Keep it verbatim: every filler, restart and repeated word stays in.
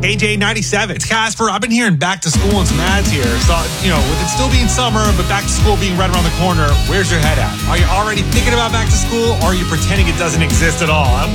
A J ninety-seven. It's Casper. I've been hearing back to school and some ads here. So, you know, with it still being summer, but back to school being right around the corner, where's your head at? Are you already thinking about back to school, or are you pretending it doesn't exist at all?